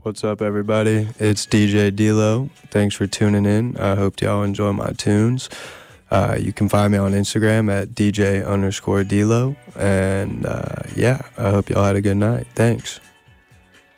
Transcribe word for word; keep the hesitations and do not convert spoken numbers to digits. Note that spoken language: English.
What's up, everybody? It's D J D-Lo. Thanks for tuning in. I hope y'all enjoy my tunes. Uh, you can find me on Instagram at D J underscore D-Lo. And uh, yeah, I hope y'all had a good night. Thanks.